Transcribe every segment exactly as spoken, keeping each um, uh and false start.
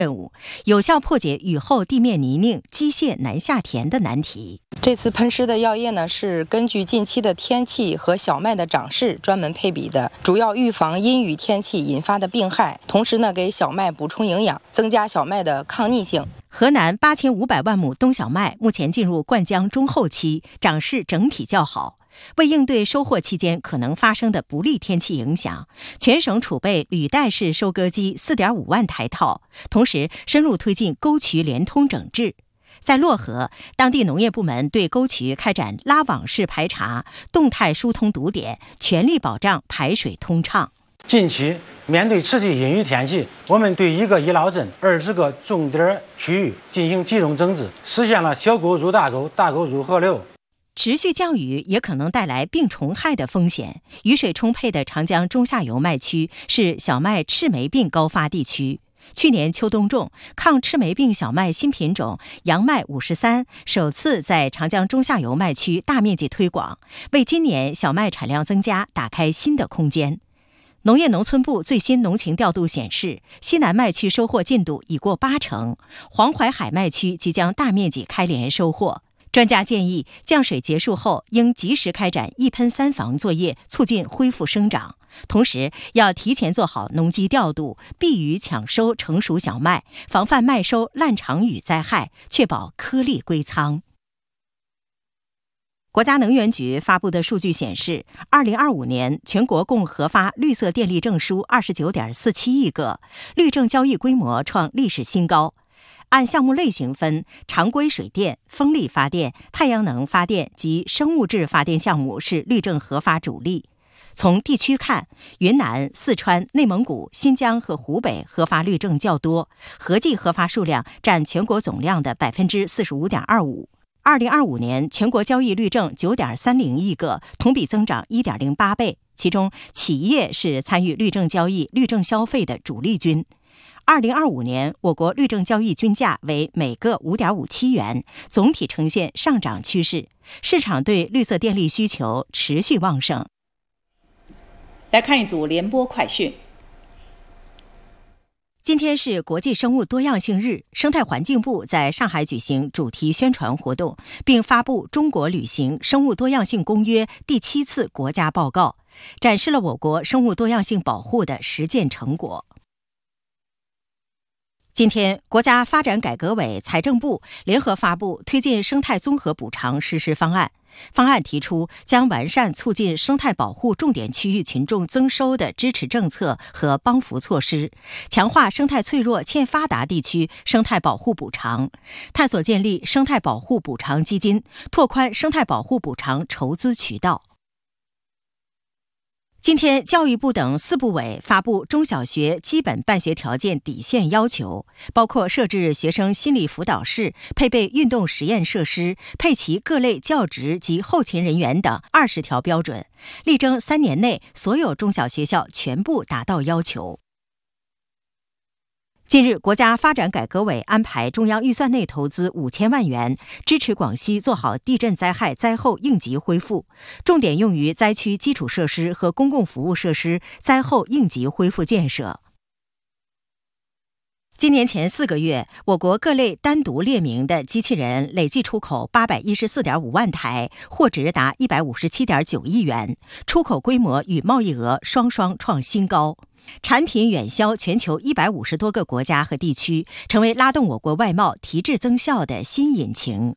任务，有效破解雨后地面泥泞、机械难下田的难题。 这次喷施的药液呢，是根据近期的天气和小麦的长势专门配比的，主要预防阴雨天气引发的病害，同时呢，给小麦补充营养，增加小麦的抗逆性。 河南八千五百万亩冬小麦目前进入灌浆中后期，长势整体较好。为应对收获期间可能发生的不利天气影响，全省储备履带式收割机 四点五万台套，同时深入推进沟渠连通整治。在漯河，当地农业部门对沟渠开展拉网式排查，动态疏通堵点，全力保障排水通畅。 近期面对持续阴雨天气，我们对一个一劳镇二十个重点区域进行集中整治，实现了小沟入大沟、大沟入河流。 持续降雨也可能带来病虫害的风险。雨水充沛的长江中下游麦区是小麦赤霉病高发地区。去年秋冬种，抗赤霉病小麦新品种杨麦五十三首次在长江中下游麦区大面积推广，为今年小麦产量增加打开新的空间。农业农村部最新农情调度显示，西南麦区收获进度已过八成，黄淮海麦区即将大面积开镰收获。专家建议，降水结束后应及时开展一喷三防作业，促进恢复生长。同时，要提前做好农机调度，避雨抢收成熟小麦，防范麦收烂场雨灾害，确保颗粒归仓。国家能源局发布的数据显示，二零二五年全国共核发绿色电力证书 二十九点四七亿个，绿证交易规模创历史新高。按项目类型分，常规水电、风力发电、太阳能发电及生物质发电项目是绿证核发主力。从地区看，云南、四川、内蒙古、新疆和湖北核发绿证较多，合计核发数量占全国总量的 百分之四十五点二五。二零二五年全国交易绿证 九点三零亿个，同比增长 一点零八倍，其中企业是参与绿证交易、绿证消费的主力军。二零二五年，我国绿证交易均价为每个 五点五七元，总体呈现上涨趋势，市场对绿色电力需求持续旺盛。 来看一组联播快讯。 今天是国际生物多样性日，生态环境部在上海举行主题宣传活动，并发布《中国履行生物多样性公约》第七次国家报告，展示了我国生物多样性保护的实践成果。今天，国家发展改革委、财政部联合发布推进生态综合补偿实施方案。方案提出，将完善促进生态保护重点区域群众增收的支持政策和帮扶措施，强化生态脆弱欠发达地区生态保护补偿，探索建立生态保护补偿基金，拓宽生态保护补偿筹资渠道。今天，教育部等四部委发布中小学基本办学条件底线要求，包括设置学生心理辅导室、配备运动实验设施、配齐各类教职及后勤人员等二十条标准，力争三年内所有中小学校全部达到要求。近日，国家发展改革委安排中央预算内投资五千万元，支持广西做好地震灾害灾后应急恢复，重点用于灾区基础设施和公共服务设施灾后应急恢复建设。今年前四个月，我国各类单独列明的机器人累计出口 八百一十四点五万台，货值达 一百五十七点九亿元，出口规模与贸易额双双创新高。产品远销全球一百五十多个国家和地区，成为拉动我国外贸提质增效的新引擎。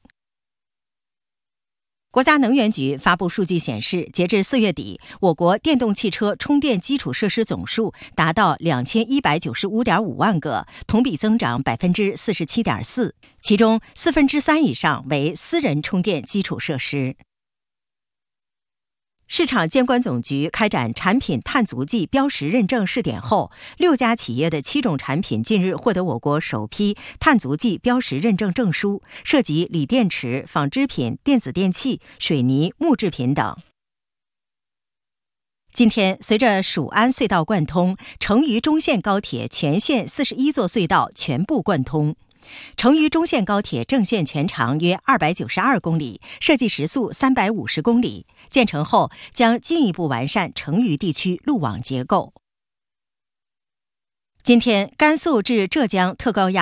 国家能源局发布数据显示，截至四月底，我国电动汽车充电基础设施总数达到两千一百九十五点五万个，同比增长 百分之四十七点四， 其中四分之三以上为私人充电基础设施。市场监管总局开展产品碳足迹标识认证试点后，六家企业的七种产品近日获得我国首批碳足迹标识认证证书，涉及锂电池、纺织品、电子电器、水泥、木制品等。今天，随着蜀安隧道贯通，成渝中线高铁全线四十一座隧道全部贯通。成渝中线高铁正线全长约二百九十二公里，设计时速三百五十公里。建成后将进一步完善成渝地区路网结构。今天，甘肃至浙江特高压